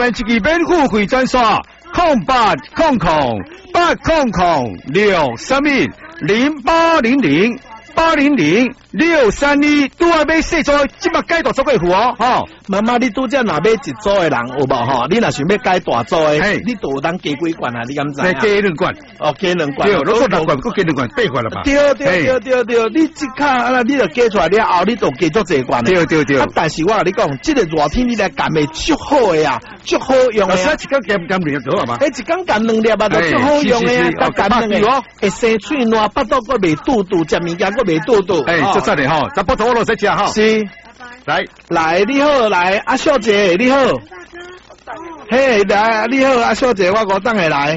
咱一支免付费专线0800080008000631，拄啊买细组，即马改大组过户哦，吼。 妈妈，你拄则若买一组的人有无吼？你若想要改大组的，你都有当加几罐啊？你敢知啊？ 加2罐， 哦，加2罐， 对，如果6罐，佮加2罐，8罐了吧？ 对，你即卡啊，你就加出来了后，你都加足侪罐的。 对。 啊，但是我跟你讲，这个热天你来干的足好的呀，足好用的。 一天干2粒就好嘛？ 一天干2粒啊，就足好用的啊，干2粒哦，会生喙烂，巴肚佮袂肚肚，食物件佮袂肚肚。 就这里吼，咱不头落再食哈。 是。来，你好，来，阿小姐，你好。嘿，来，你好，阿小姐，我5等下来。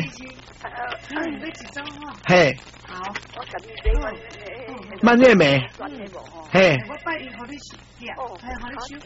嘿。好，我跟你这个。蔓越莓。嘿。我拜一好你食，好你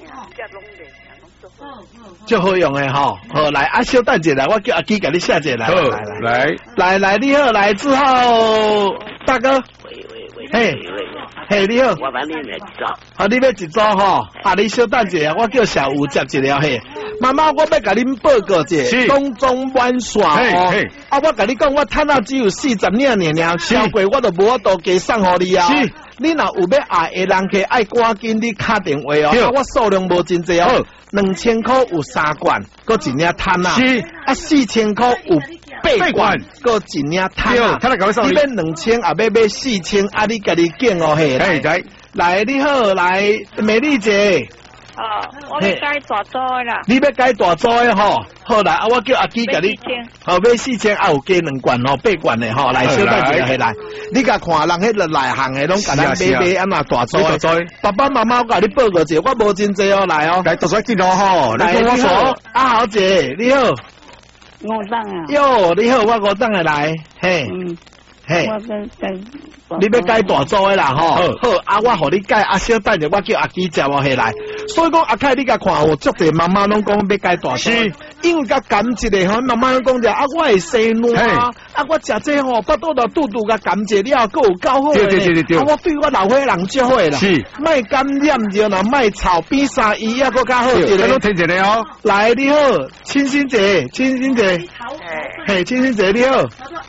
收哦。足好用的吼，好来，阿小等一下，我叫阿基给你写一下来。来，你好，来之后，大哥。嘿，你好， 我帮你买一组。 好，你要一组吼，啊，你稍等一下，我叫小吴接一了嘿。妈妈，我要甲恁报告者，东中万线哦。啊，我甲你讲，我趁啊只有40领尔，超过我都无法度加送互你啊。是，你若有要爱的人客，爱赶紧你打电话哦。我数量无真济哦，2000块有3罐，搁一领摊啊。是，啊4000块有8罐，搁一领摊啊。你要2000，也要买4000，啊，你家己拣哦嘿。来，你好，来，美丽姐。 我要改大组的啦。 你要改大组的吼，好来，我叫阿基甲你，好买4000，啊有加2罐哦，8罐的吼，来小等一下来，你甲看人迄个内行的拢甲咱买安那大组的，爸爸妈妈我甲你报告者，我无真济哦，来哦， 来读书记录吼， 来你好，阿豪姐你好， 5档啊， 哟你好，我5档的来，嘿，嘿。你要改大组的啦吼，好，啊，我互你改，啊，小等者我叫阿基接我下来。所以讲阿凯，你甲看有足侪妈妈拢讲要改大组，因为甲感一个吼，妈妈拢讲者啊，我会生烂啊，我食这吼，巴肚肚肚甲感一了，佫有够好诶，啊，我对我老伙人足好啦，是，莫感染着啦，莫臭，比3医啊佫较好一个。 都听一个哦， 来你好，清新姐，嘿，清新姐你好。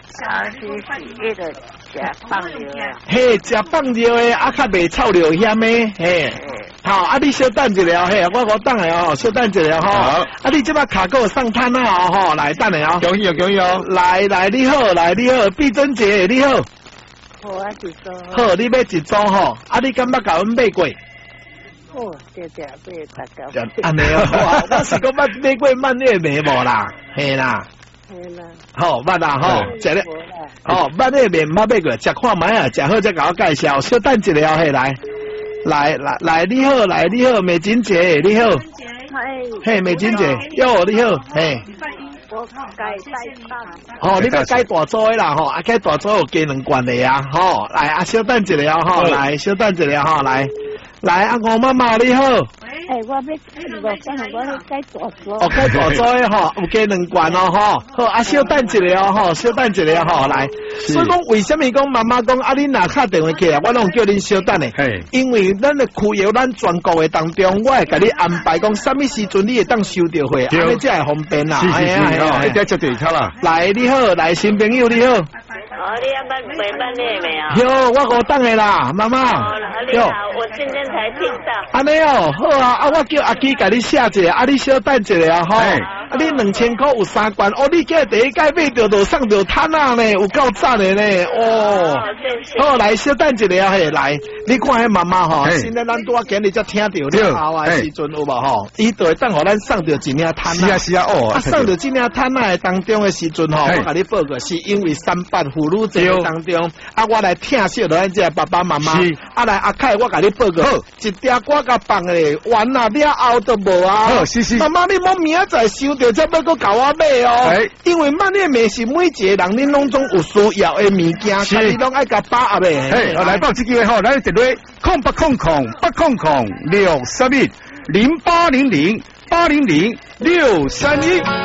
食放尿的， 嘿，食放尿的，啊，较袂臭尿险的，嘿，好，啊，你稍等一下，嘿，我等下哦，稍等一下吼，啊，你即摆卡给我上摊啊，吼，来等下哦， 恭喜哦， 来，你好，碧珍姐你好， 好啊，一组， 好，你要一组吼，啊，你敢捌甲阮买过？ 哦，对，买大家， 安尼哦，我是讲买过蔓越莓无啦，嘿啦。好，捌啦吼，食咧，哦，捌那面捌买过，食看卖啊，食好再甲我介绍，稍等一下嘿，来，你好，美金姐你好，嘿，美金姐，哟你好，嘿， 我改哦，你要改大组的啦吼，啊改大组有加2罐的啊，吼，来啊，稍等一下吼，来，稍等一下吼，来，阿吴妈妈你好。 我要我要改大组。 哦，改大组的吼，有加2罐哦吼。好，啊，稍等一下哦吼，稍等一下吼，来。所以讲，为什么讲妈妈讲啊？你若打电话起来，我拢叫恁稍等的。因为咱的区由咱全国的当中，我会甲你安排讲，什么时阵你会当收到货，安尼才会方便啦。 是，一定接对卡啦。 来，你好，来新朋友你好。 你要办那没有？ 有，我5等的啦，妈妈。 你好，我今天才听到。 安尼哦，好啊，我叫阿基甲你写一下，你稍等一下吼。你2000块有3罐，你今第一届买到就送到摊啊呢，有够赞的呢，哦。好，来稍等一下嘿，来，你看迄妈妈吼，现在咱拄啊今日才听到了后啊时阵有无吼？伊就会等互咱送到一领摊啊。是啊，哦。送到一领摊啊当中的时阵吼，我甲你报告是因为300妇女节当中，啊，我来听惜了咱这爸爸妈妈，啊来阿凯我甲你报告，一条我甲放咧，完了后都无啊。好，妈妈你莫明仔载收到才要搁甲我买哦，因为蔓越莓是每一个人恁拢总有需要的物件，家己拢爱甲把握的。 来报这个吼，咱一对08008006310800800631。